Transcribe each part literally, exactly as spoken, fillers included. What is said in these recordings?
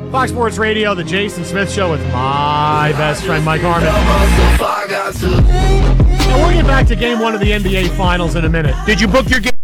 Fox Sports Radio, the Jason Smith Show with my best friend, Mike Harmon. And we'll get back to game one of the N B A Finals in a minute. Did you book your game?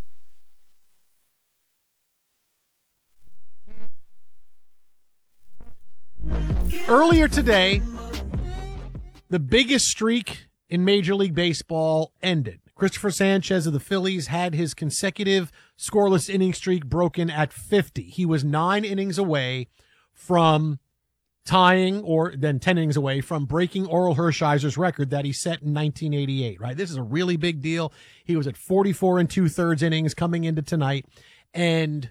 Earlier today, the biggest streak in Major League Baseball ended. Christopher Sanchez of the Phillies had his consecutive scoreless inning streak broken at fifty. He was nine innings away from tying, or then ten innings away from breaking Oral Hershiser's record that he set in nineteen eighty-eight, right? This is a really big deal. He was at forty-four and two-thirds innings coming into tonight and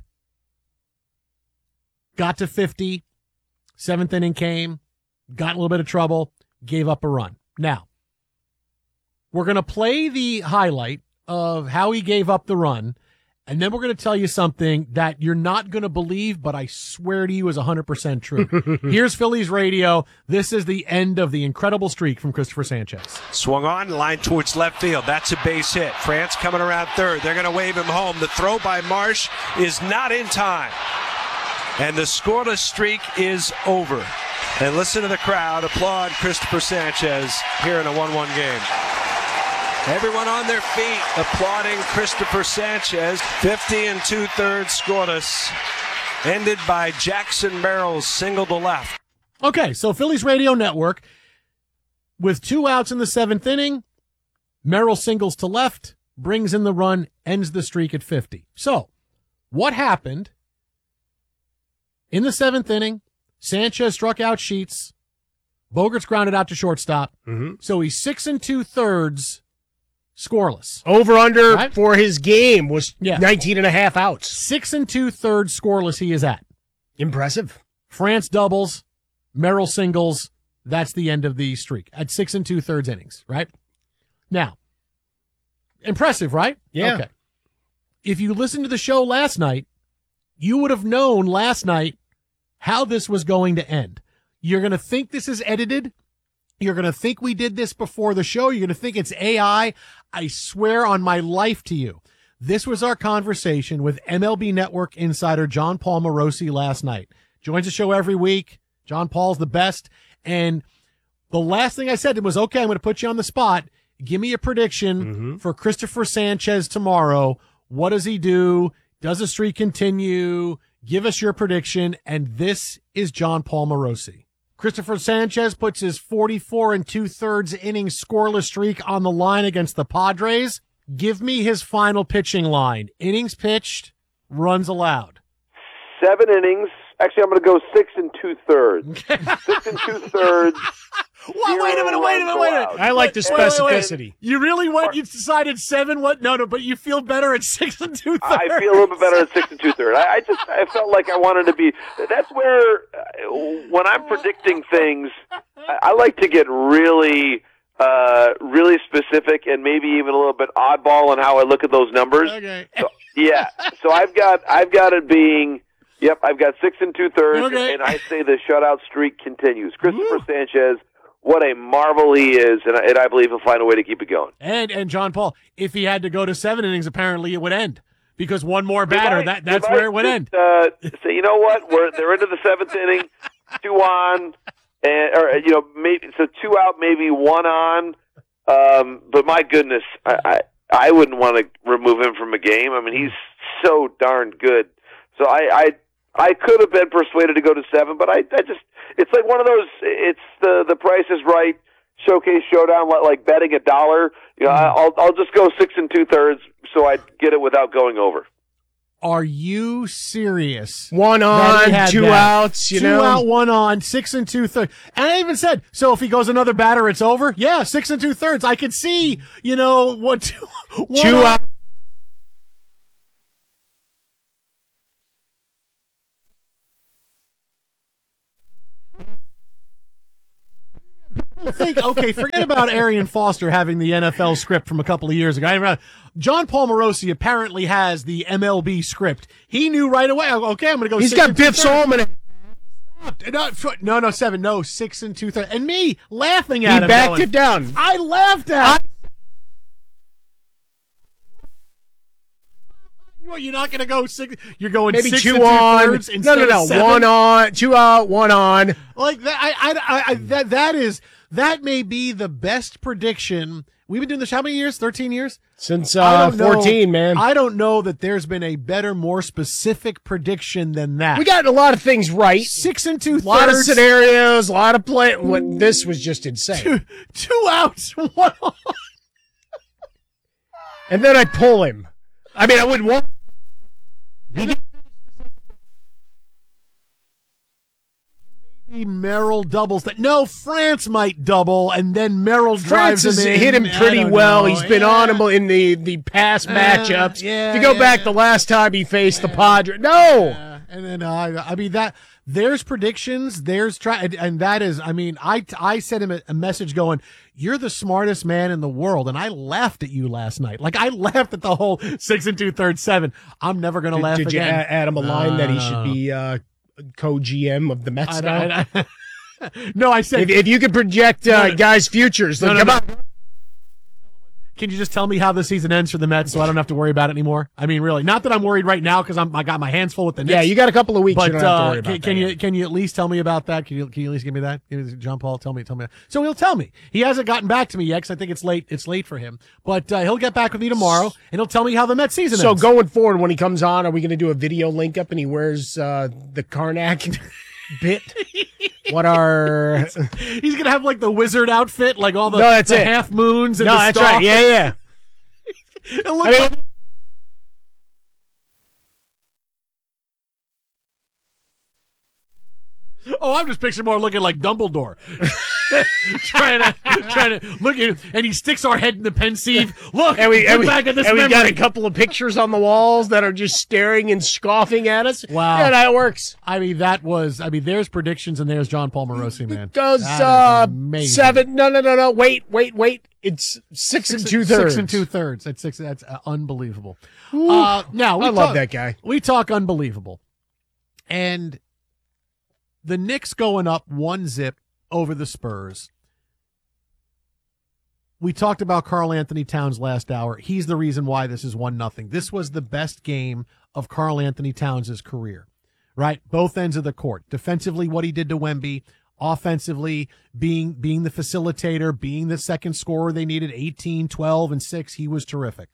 got to fifty. Seventh inning came, got in a little bit of trouble, gave up a run. Now, we're going to play the highlight of how he gave up the run, and then we're going to tell you something that you're not going to believe, but I swear to you is one hundred percent true. Here's Phillies radio. This is the end of the incredible streak from Christopher Sanchez. Swung on, line towards left field. That's a base hit. France coming around third. They're going to wave him home. The throw by Marsh is not in time. And the scoreless streak is over. And listen to the crowd applaud Christopher Sanchez here in a one one game. Everyone on their feet applauding Christopher Sanchez. fifty and two-thirds scoreless. Ended by Jackson Merrill's single to left. Okay, so Phillies Radio Network, with two outs in the seventh inning, Merrill singles to left, brings in the run, ends the streak at fifty. So, what happened in the seventh inning? Sanchez struck out Sheets. Bogarts grounded out to shortstop. Mm-hmm. So he's six and two-thirds scoreless. Over under Right? for his game was Yeah. nineteen and a half outs. Six and two-thirds scoreless he is at. Impressive. France doubles, Merrill singles. That's the end of the streak at six and two-thirds innings, right? Now, impressive, right? Yeah. Okay. If you listened to the show last night, you would have known last night how this was going to end. You're going to think this is edited. You're going to think we did this before the show. You're going to think it's A I. I swear on my life to you, this was our conversation with M L B Network insider John Paul Morosi last night. Joins the show every week. John Paul's the best. And the last thing I said to him was, okay, I'm going to put you on the spot. Give me a prediction Mm-hmm. for Christopher Sanchez tomorrow. What does he do? Does the streak continue? Give us your prediction. And this is John Paul Morosi. Christopher Sanchez puts his forty-four and two-thirds inning scoreless streak on the line against the Padres. Give me his final pitching line. Innings pitched, runs allowed. Seven innings. Actually, I'm going to go six and two-thirds. six and two-thirds. What? Wait a minute, wait a minute, wait a minute. I like the Wait, wait, wait. specificity. You really went, you decided seven, what? No, no, but you feel better at six and two-thirds. I feel a little bit better at six and two-thirds. I, I just I felt like I wanted to be. That's where, uh, when I'm predicting things, I, I like to get really, uh, really specific and maybe even a little bit oddball in how I look at those numbers. Okay. So, yeah. So I've got I've got it being. Yep, I've got six and two-thirds, Okay. and I say the shutout streak continues. Christopher Sanchez, what a marvel he is, and I, and I believe he'll find a way to keep it going. And, and John Paul, if he had to go to seven innings, apparently it would end. Because one more batter, might- that, that's they where it might would end. just, Uh, say, you know what? We're they're into the seventh inning, two on, and or you know maybe so two out, maybe one on. Um, but my goodness, I, I I wouldn't want to remove him from a game. I mean, he's so darn good. So I I I could have been persuaded to go to seven, but I I just it's like one of those. It's the the Price is Right showcase showdown, like, like betting a dollar. You know, I'll I'll just go six and two thirds so I get it without going over. Are you serious? One That he on, had two that. outs, you two know. out, one on, six and two thirds. And I even said, so if he goes another batter, it's over? Yeah, six and two thirds. I could see, you know, what two, one Two on- out. think, okay, forget about Arian Foster having the N F L script from a couple of years ago. I remember, John Paul Morosi apparently has the M L B script. He knew right away, okay, I'm going to go He's six got and Biff two-thirds. Solomon. No, no, no, seven, no, six and two thirds. And me laughing He at him. backed going, it down. I laughed at him. You're not going to go six. You're going Maybe six two and two on. thirds No, instead no, no. of seven? One on, two out, one on. Like that. I, I, I, I, that, that is, that may be the best prediction. We've been doing this how many years? thirteen years? Since I uh, don't know- fourteen, man. I don't know that there's been a better, more specific prediction than that. We got a lot of things right. six and two A lot of thirds. scenarios, a lot of play. What this was just insane. Two, two outs, one on. And then I pull him. I mean, I wouldn't want. Merrill doubles that. No, France might double, and then Merrill drives France has him in. hit him I pretty don't well. know. He's been Yeah. on him in the, the past Uh, matchups. yeah, if you go yeah. back the last time he faced the Padres, no. Yeah, and then uh, I mean that there's predictions, there's try, and, and that is, I mean, I I sent him a, a message going, "You're the smartest man in the world," and I laughed at you last night. Like I laughed at the whole six and two thirds seven. I'm never gonna Did, laugh did you again. add, add him a No, line that he no, should no. be uh, co-G M of the Mets I, now? I, I, no, I said, If, if you could project uh, No, no. guys' futures, No, then no, come no. on. can you just tell me how the season ends for the Mets so I don't have to worry about it anymore? I mean, really, not that I'm worried right now because I'm I got my hands full with the Knicks. Yeah, you got a couple of weeks. But you don't have to uh, worry about can, can that you yet. can you at least tell me about that? Can you can you at least give me that? Give me, John Paul, tell me, tell me. So he'll tell me. He hasn't gotten back to me yet because I think it's late. It's late for him. But uh, he'll get back with me tomorrow and he'll tell me how the Mets season So ends. going forward, when he comes on, are we going to do a video link up and he wears uh, the Karnak bit? What are? He's gonna have like the wizard outfit, like all the, No, that's the it. half moons and No, the that's star. right. Yeah, yeah. It'll look I mean, like- Oh, I'm just picturing more looking like Dumbledore. trying to, trying to look at, and he sticks our head in the pensieve. Look, and we, look and we, back at this and we memory. got a couple of pictures on the walls that are just staring and scoffing at us. Wow. Yeah, that works. I mean, that was, I mean, there's predictions and there's John Paul Morosi, man. Does That is uh, amazing. seven? No, no, no, no. Wait, wait, wait. It's six, and two thirds. Six and two thirds. That's six. That's uh, unbelievable. Uh, now, we I love talk- that guy. We talk unbelievable. And the Knicks going up one zip over the Spurs. We talked about Karl Anthony Towns last hour. He's the reason why this is one nothing. This was the best game of Karl Anthony Towns' career, right? Both ends of the court. Defensively, what he did to Wemby. Offensively, being being the facilitator, being the second scorer they needed, eighteen, twelve, and six. He was terrific.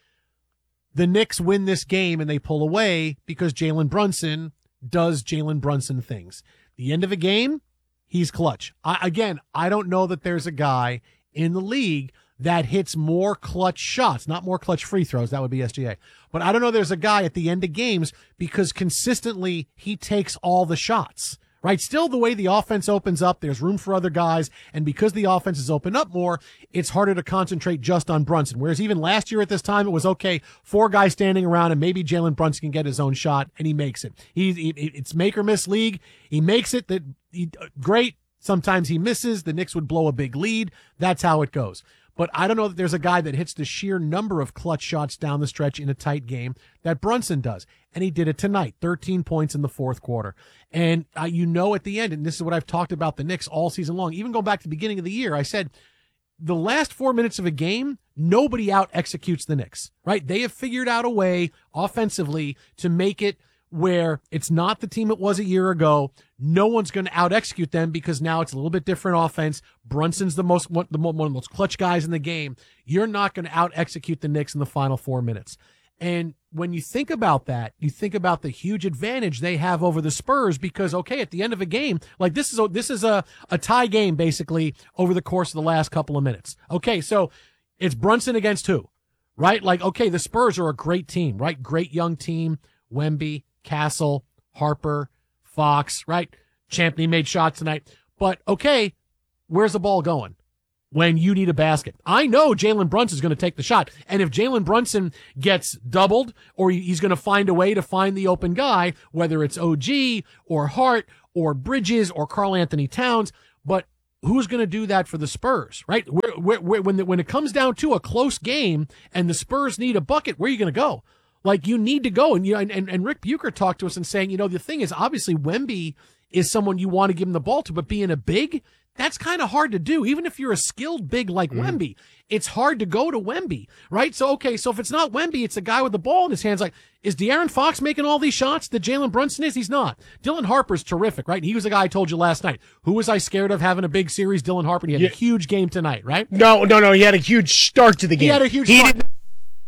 The Knicks win this game and they pull away because Jalen Brunson does Jalen Brunson things. The end of a game, he's clutch. I, again, I don't know that there's a guy in the league that hits more clutch shots, not more clutch free throws. That would be S G A. But I don't know there's a guy at the end of games because consistently he takes all the shots. Right? Still, the way the offense opens up, there's room for other guys. And because the offense has opened up more, it's harder to concentrate just on Brunson. Whereas even last year at this time, it was okay, four guys standing around and maybe Jalen Brunson can get his own shot and he makes it. He, he it's make or miss league. He makes it. That he, great. Sometimes he misses. The Knicks would blow a big lead. That's how it goes. But I don't know that there's a guy that hits the sheer number of clutch shots down the stretch in a tight game that Brunson does. And he did it tonight, thirteen points in the fourth quarter. And uh, you know at the end, and this is what I've talked about the Knicks all season long, even going back to the beginning of the year, I said the last four minutes of a game, nobody out executes the Knicks, right? They have figured out a way offensively to make it where it's not the team it was a year ago. No one's going to out execute them because now it's a little bit different offense. Brunson's the most one, the, one of the most clutch guys in the game. You're not going to out execute the Knicks in the final four minutes. And when you think about that, you think about the huge advantage they have over the Spurs because, okay, at the end of a game, like this is a, this is a, a tie game basically over the course of the last couple of minutes. Okay, so it's Brunson against who, right? Like, okay, the Spurs are a great team, right? Great young team. Wemby, Castle, Harper, Fox, right? Champney made shots tonight. But, okay, where's the ball going when you need a basket? I know Jalen Brunson's going to take the shot. And if Jalen Brunson gets doubled or he's going to find a way to find the open guy, whether it's O G or Hart or Bridges or Karl Anthony Towns, but who's going to do that for the Spurs, right? Where, where, where, when, the, when it comes down to a close game and the Spurs need a bucket, where are you going to go? Like, you need to go. And, you know, and, and, and Rick Bucher talked to us and saying, you know, the thing is, obviously, Wemby is someone you want to give him the ball to, but being a big, that's kind of hard to do. Even if you're a skilled big like mm. Wemby, it's hard to go to Wemby, right? So, okay, so if it's not Wemby, it's a guy with the ball in his hands. Like, is De'Aaron Fox making all these shots that Jalen Brunson is? He's not. Dylan Harper's terrific, right? He was the guy I told you last night. Who was I scared of having a big series? Dylan Harper. And he had yeah. a huge game tonight, right? No, no, no. He had a huge start to the game. He had a huge he start. Didn't-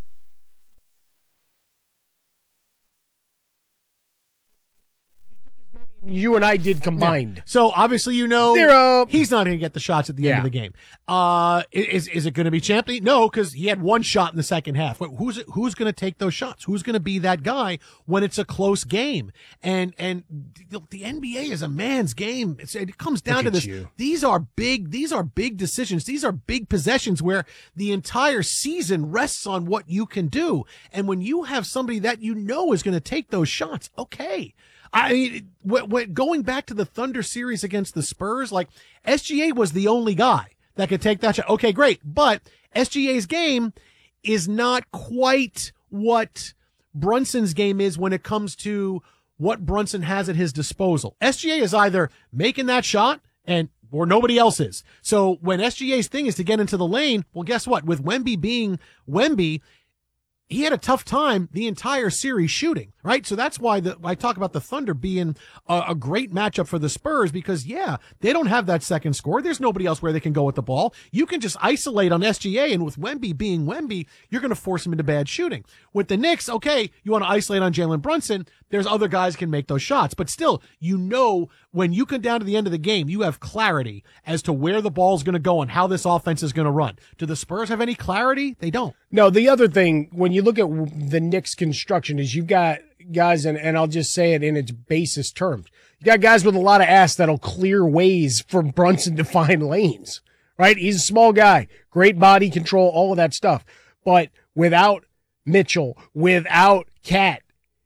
You and I did combined. Yeah. So obviously, you know, Zero. He's not going to get the shots at the yeah. end of the game. Uh, is is it going to be Champion? No, because he had one shot in the second half. Who's who's going to take those shots? Who's going to be that guy when it's a close game? And and the, the N B A is a man's game. It's, it comes down Look to this. You. These are big. These are big decisions. These are big possessions where the entire season rests on what you can do. And when you have somebody that you know is going to take those shots, okay. I mean, what, what, going back to the Thunder series against the Spurs, like S G A was the only guy that could take that shot. Okay, great. But S G A's game is not quite what Brunson's game is when it comes to what Brunson has at his disposal. S G A is either making that shot and or nobody else is. So when S G A's thing is to get into the lane, well, guess what? With Wemby being Wemby, he had a tough time the entire series shooting, right? So that's why the, I talk about the Thunder being a, a great matchup for the Spurs because, yeah, they don't have that second score. There's nobody else where they can go with the ball. You can just isolate on S G A, and with Wemby being Wemby, you're going to force him into bad shooting. With the Knicks, okay, you want to isolate on Jalen Brunson. There's other guys can make those shots. But still, you know when you come down to the end of the game, you have clarity as to where the ball's going to go and how this offense is going to run. Do the Spurs have any clarity? They don't. No, the other thing, when you look at the Knicks construction, is you've got guys, and, and I'll just say it in its basest terms, you got guys with a lot of ass that'll clear ways for Brunson to find lanes, right? He's a small guy, great body control, all of that stuff. But without Mitchell, without Cat,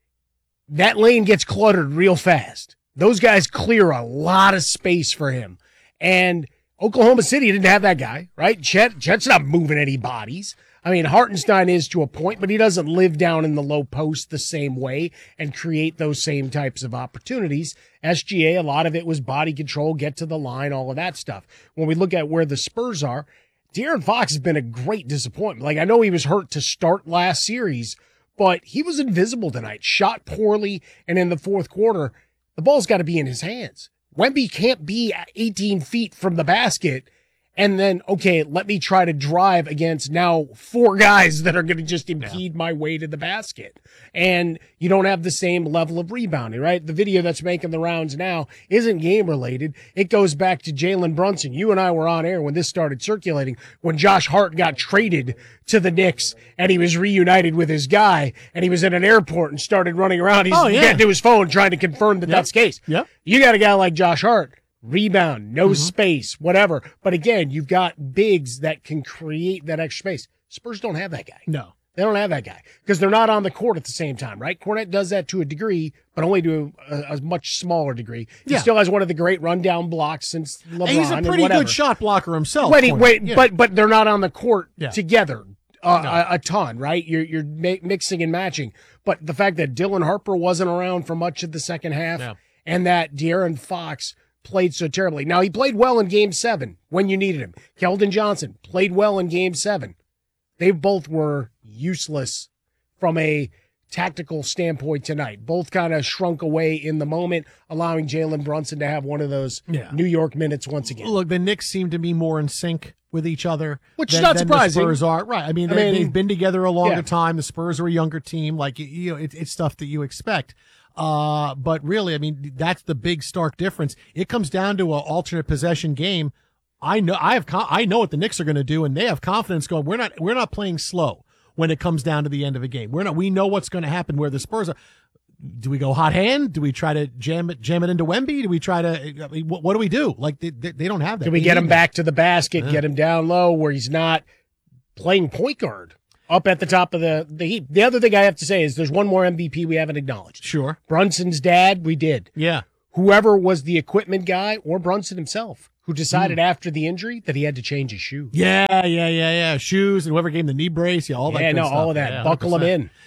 that lane gets cluttered real fast. Those guys clear a lot of space for him. And Oklahoma City didn't have that guy, right? Chet, Chet's not moving any bodies. I mean, Hartenstein is to a point, but he doesn't live down in the low post the same way and create those same types of opportunities. S G A, a lot of it was body control, get to the line, all of that stuff. When we look at where the Spurs are, De'Aaron Fox has been a great disappointment. Like, I know he was hurt to start last series, but he was invisible tonight, shot poorly, and in the fourth quarter, the ball's got to be in his hands. Wemby can't be eighteen feet from the basket and then, okay, let me try to drive against now four guys that are going to just impede yeah. my way to the basket. And you don't have the same level of rebounding, right? The video that's making the rounds now isn't game related. It goes back to Jalen Brunson. You and I were on air when this started circulating, when Josh Hart got traded to the Knicks and he was reunited with his guy and he was in an airport and started running around. He's oh, yeah. getting to his phone trying to confirm that yep. that's the case. Yep. You got a guy like Josh Hart. Rebound, no mm-hmm. space, whatever. But again, you've got bigs that can create that extra space. Spurs don't have that guy. No. They don't have that guy because they're not on the court at the same time, right? Cornette does that to a degree, but only to a, a much smaller degree. He yeah. still has one of the great rundown blocks since LeBron. And he's a pretty good shot blocker himself. Wait, wait, yeah. but but they're not on the court yeah. together uh, no. a, a ton, right? You're you're ma- mixing and matching. But the fact that Dylan Harper wasn't around for much of the second half, yeah. and that De'Aaron Fox played so terribly. Now, he played well in game seven when you needed him. Keldon Johnson played well in game seven. They both were useless from a tactical standpoint tonight. Both kind of shrunk away in the moment, allowing Jalen Brunson to have one of those yeah. New York minutes once again. Look, the Knicks seem to be more in sync with each other. Which than, is not than surprising. The Spurs are. Right. I mean, I they, mean, they've been together a longer yeah. time. The Spurs are a younger team. Like, you know, it, it's stuff that you expect. Uh, but really, I mean, that's the big stark difference. It comes down to an alternate possession game. I know, I have, I know what the Knicks are going to do, and they have confidence going, we're not, we're not playing slow when it comes down to the end of a game. We're not, we know what's going to happen where the Spurs are. Do we go hot hand? Do we try to jam it, jam it into Wemby? Do we try to, I mean, what, what do we do? Like, they, they, they don't have that. Do we they get him that. back to the basket, yeah. get him down low where he's not playing point guard? Up at the top of the, the heap. The other thing I have to say is there's one more M V P we haven't acknowledged. Sure. Brunson's dad, we did. Yeah. Whoever was the equipment guy or Brunson himself who decided mm. after the injury that he had to change his shoe. Yeah, yeah, yeah, yeah. Shoes and whoever gave him the knee brace. Yeah, all that Yeah, good no, stuff. all of that. Yeah, Buckle one hundred percent. him in.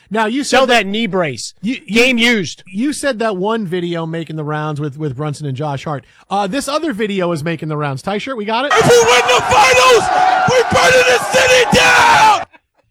Now you said Sell that knee brace. You- you- Game used. You said that one video making the rounds with, with Brunson and Josh Hart. Uh, this other video is making the rounds. Ty Shirt, we got it? If we win the finals, we're burning the city down!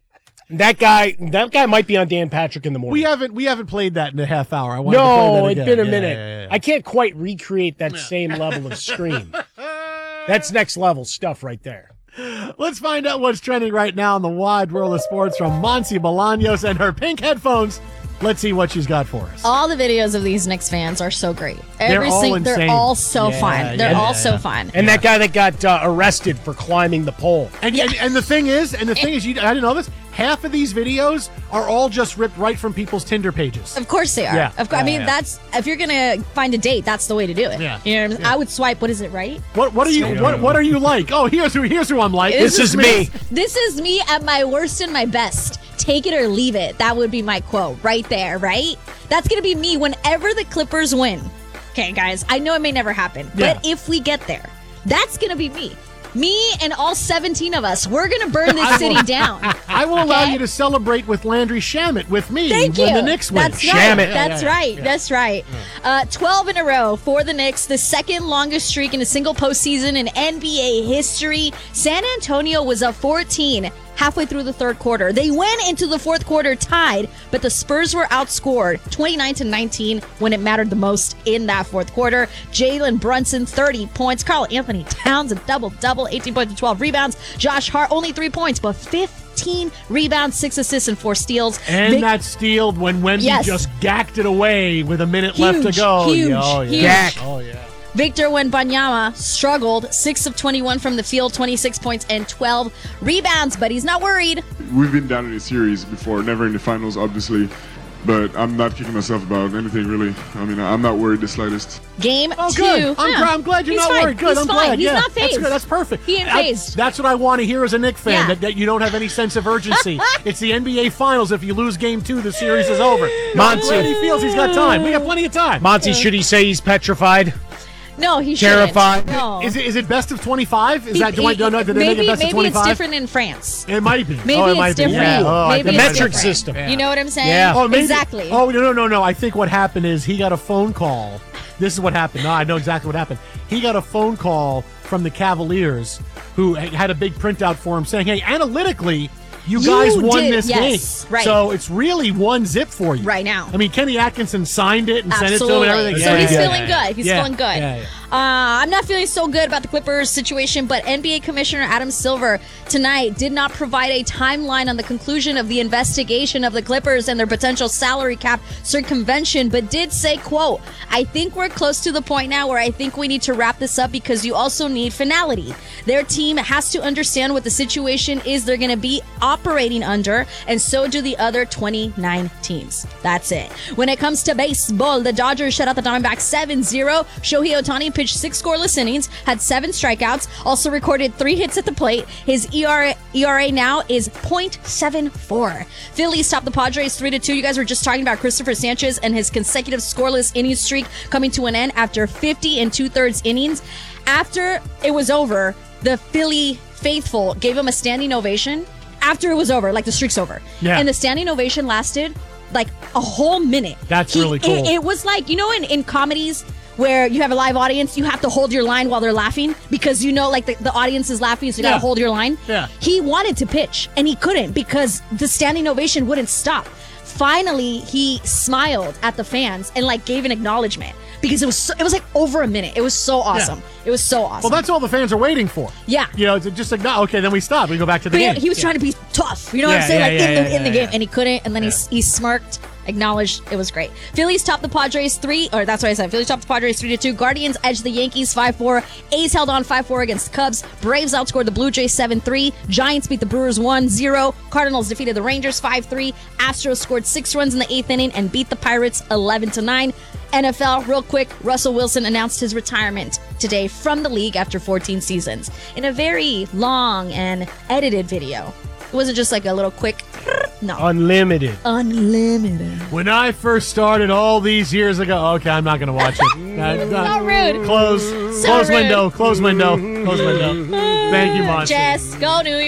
That guy, that guy might be on Dan Patrick in the morning. We haven't we haven't played that in a half hour. I wanted to play no, that it's again. been a Yeah, minute. yeah, yeah. I can't quite recreate that same level of scream. That's next level stuff right there. Let's find out what's trending right now in the wide world of sports from Monse Bolaños and her pink headphones. Let's see what she's got for us. All the videos of these Knicks fans are so great. They're Every all sing- insane. They're all so Yeah, fun. They're yeah, all yeah. so fun. And that guy that got uh, arrested for climbing the pole. And, and and the thing is, and the thing is, you I didn't know this. Half of these videos are all just ripped right from people's Tinder pages. Of course they are. Yeah. Of course. I mean, Yeah. that's if you're gonna find a date, that's the way to do it. Yeah. You know, what I'm saying? I would swipe. What is it, right? What what are you what what are you like? Oh, here's who here's who I'm like. This is me. This is me at my worst and my best. Take it or leave it. That would be my quote right there, right? That's going to be me whenever the Clippers win. Okay, guys, I know it may never happen, Yeah. but if we get there, that's going to be me. Me and all seventeen of us, we're going to burn this city down. I will allow Okay? you to celebrate with Landry Shamet with me Thank when you. the Knicks win. That's right. Sham it. That's Yeah, yeah, right. yeah. That's right. Uh, twelve in a row for the Knicks, the second longest streak in a single postseason in N B A history. San Antonio was up fourteen halfway through the third quarter. They went into the fourth quarter tied, but the Spurs were outscored twenty-nine to nineteen when it mattered the most in that fourth quarter. Jalen Brunson, thirty points. Karl Anthony Towns, a double-double, eighteen points and twelve rebounds. Josh Hart, only three points, but fifteen rebounds, six assists, and four steals. And Vic- that steal when Wemby Yes. just gacked it away with a minute left to Huge, go. huge, oh, yeah. huge. Gack. Oh, yeah. Victor Wembanyama struggled, six of twenty-one from the field, twenty-six points and twelve rebounds, but he's not worried. We've been down in a series before, never in the finals, obviously, but I'm not kicking myself about anything, really. I mean, I'm not worried the slightest. Game Oh, two. good. I'm, Yeah. glad, I'm glad you're He's not fine. worried. Good. He's I'm fine. glad. He's yeah. not phased. That's good. That's perfect. He ain't I- phased. That's what I want to hear as a Knicks fan, Yeah. that, that you don't have any sense of urgency. It's the N B A Finals. If you lose game two, the series is over. I'm glad he feels he's got time. We got plenty of time. Monty, should he say he's petrified? No, he Terrified. shouldn't. No. Is it is it best of twenty-five? Is that do I He- don't know? Did they maybe make it best of maybe twenty-five? it's different in France. It might be. Maybe oh, it it's might different. Be. Yeah. Oh, I Maybe think The it it's might be. metric different. system. You know what I'm saying? Yeah. Oh, maybe, exactly. Oh no no no! I think what happened is he got a phone call. This is what happened. No, I know exactly what happened. He got a phone call from the Cavaliers, who had a big printout for him saying, "Hey, analytically, you, You guys won did, this yes, game, right. so it's really one zip for you Right now. I mean, Kenny Atkinson signed it and sent it to him Absolutely. and everything. So Yeah, he's yeah, feeling yeah, good. He's yeah. feeling good. Yeah, yeah. Uh, I'm not feeling so good about the Clippers situation, but N B A Commissioner Adam Silver tonight did not provide a timeline on the conclusion of the investigation of the Clippers and their potential salary cap circumvention, but did say, quote, I think we're close to the point now where I think we need to wrap this up because you also need finality. Their team has to understand what the situation is they're going to be operating under, and so do the other twenty-nine teams. That's it. When it comes to baseball, the Dodgers shut out the Diamondbacks seven zero. Shohei Ohtani pitched six scoreless innings, had seven strikeouts, also recorded three hits at the plate. His E R A, E R A now is point seven four. Phillies topped the Padres three to two. You guys were just talking about Christopher Sanchez and his consecutive scoreless inning streak coming to an end after fifty and two-thirds innings. After it was over, the Philly faithful gave him a standing ovation after it was over, like the streak's over. Yeah. And the standing ovation lasted like a whole minute. That's really cool. It, it was like, you know, in, in comedies where you have a live audience, you have to hold your line while they're laughing because you know, like, the, the audience is laughing, so you Yeah. gotta hold your line. Yeah. He wanted to pitch, and he couldn't because the standing ovation wouldn't stop. Finally, he smiled at the fans and, like, gave an acknowledgement because it was so, it was like over a minute. It was so awesome. It was so awesome. Well, that's all the fans are waiting for. Yeah. You know, to just like, no, okay, then we stop. We go back to the But game. he was trying to be tough, you know what Yeah, I'm saying? yeah, like yeah, in the yeah, in the yeah, game, yeah. and he couldn't. And then he he smirked, acknowledged it was great. Phillies topped the Padres three, or that's what I said. Phillies topped the Padres three to two. Guardians edged the Yankees five four. A's held on five four against the Cubs. Braves outscored the Blue Jays seven three. Giants beat the Brewers one zero. Cardinals defeated the Rangers five three. Astros scored six runs in the eighth inning and beat the Pirates eleven to nine. N F L, real quick, Russell Wilson announced his retirement today from the league after fourteen seasons in a very long and edited video. It wasn't just like a little quick, no. Unlimited. Unlimited. When I first started all these years ago, okay, I'm not going to watch it. Uh, So rude. Close. So close rude. window. Close window. Close window. Thank you, Monty. Jess, go New York.